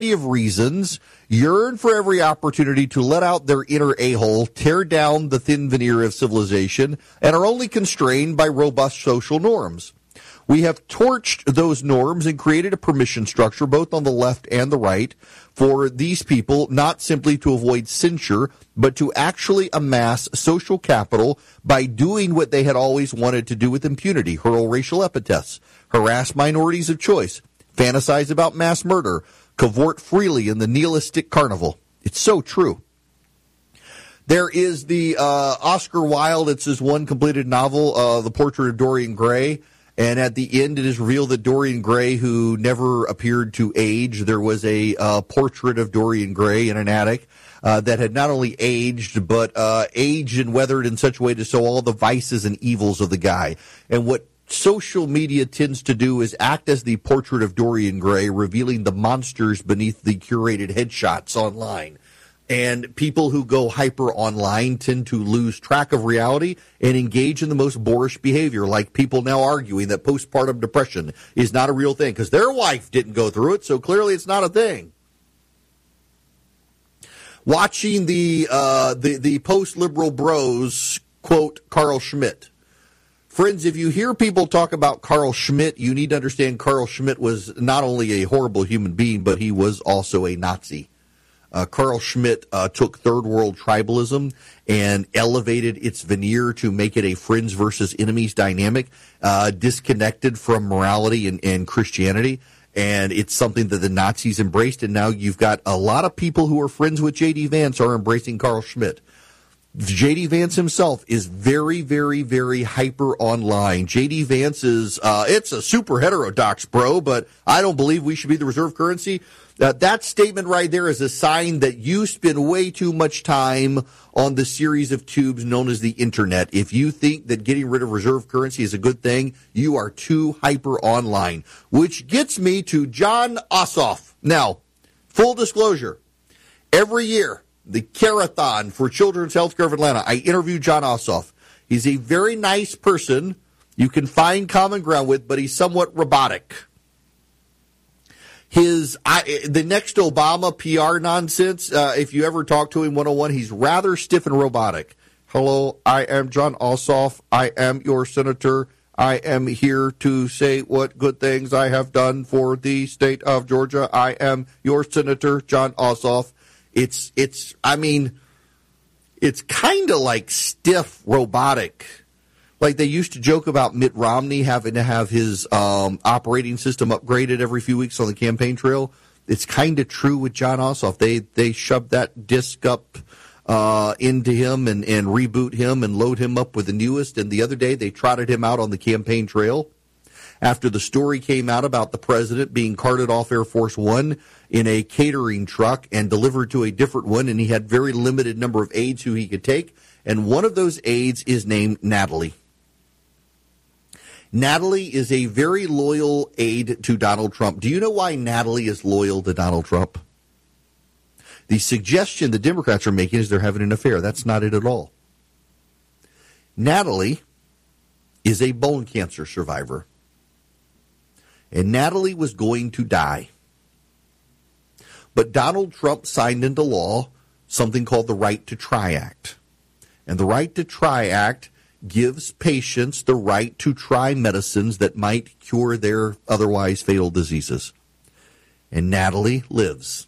of reasons, yearn for every opportunity to let out their inner a-hole, tear down the thin veneer of civilization, and are only constrained by robust social norms. We have torched those norms and created a permission structure, both on the left and the right, for these people not simply to avoid censure, but to actually amass social capital by doing what they had always wanted to do with impunity: hurl racial epithets, harass minorities of choice, fantasize about mass murder, cavort freely in the nihilistic carnival. It's so true. There is the Oscar Wilde, it's his one completed novel, The Portrait of Dorian Gray. And at the end, it is revealed that Dorian Gray, who never appeared to age, there was a portrait of Dorian Gray in an attic that had not only aged, but aged and weathered in such a way to show all the vices and evils of the guy. And what social media tends to do is act as the portrait of Dorian Gray, revealing the monsters beneath the curated headshots online. And people who go hyper online tend to lose track of reality and engage in the most boorish behavior, like people now arguing that postpartum depression is not a real thing because their wife didn't go through it, so clearly it's not a thing. Watching the post-liberal bros quote Carl Schmitt. Friends, if you hear people talk about Carl Schmitt, you need to understand Carl Schmitt was not only a horrible human being, but he was also a Nazi. Carl Schmitt took third world tribalism and elevated its veneer to make it a friends versus enemies dynamic, disconnected from morality and Christianity. And it's something that the Nazis embraced. And now you've got a lot of people who are friends with J.D. Vance are embracing Carl Schmitt. J.D. Vance himself is very, very, very hyper online. J.D. Vance is, it's a super heterodox, bro, but I don't believe we should be the reserve currency. That statement right there is a sign that you spend way too much time on the series of tubes known as the internet. If you think that getting rid of reserve currency is a good thing, you are too hyper online. Which gets me to Jon Ossoff. Now, full disclosure, every year, the Carathon for Children's Healthcare of Atlanta, I interview Jon Ossoff. He's a very nice person you can find common ground with, but he's somewhat robotic. The next Obama PR nonsense, if you ever talk to him one-on-one, he's rather stiff and robotic. Hello, I am Jon Ossoff. I am your senator. I am here to say what good things I have done for the state of Georgia. I am your senator, Jon Ossoff. It's kind of like stiff, robotic. Like they used to joke about Mitt Romney having to have his operating system upgraded every few weeks on the campaign trail. It's kind of true with Jon Ossoff. They shoved that disc up into him and reboot him and load him up with the newest. And the other day they trotted him out on the campaign trail after the story came out about the president being carted off Air Force One in a catering truck and delivered to a different one. And he had very limited number of aides who he could take. And one of those aides is named Natalie. Natalie is a very loyal aide to Donald Trump. Do you know why Natalie is loyal to Donald Trump? The suggestion the Democrats are making is they're having an affair. That's not it at all. Natalie is a bone cancer survivor. And Natalie was going to die. But Donald Trump signed into law something called the Right to Try Act. And the Right to Try Act gives patients the right to try medicines that might cure their otherwise fatal diseases. And Natalie lives.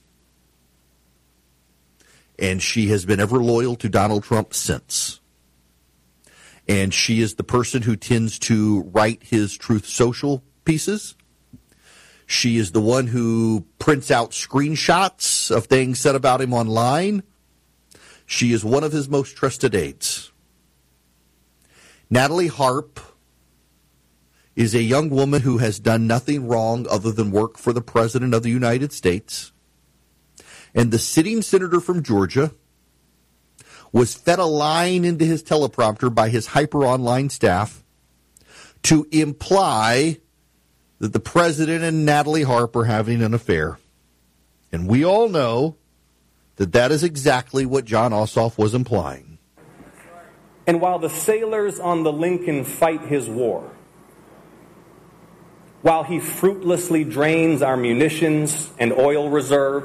And she has been ever loyal to Donald Trump since. And she is the person who tends to write his Truth Social pieces. She is the one who prints out screenshots of things said about him online. She is one of his most trusted aides. Natalie Harp is a young woman who has done nothing wrong other than work for the President of the United States. And the sitting senator from Georgia was fed a line into his teleprompter by his hyper-online staff to imply that the President and Natalie Harp are having an affair. And we all know that that is exactly what Jon Ossoff was implying. And while the sailors on the Lincoln fight his war, while he fruitlessly drains our munitions and oil reserves,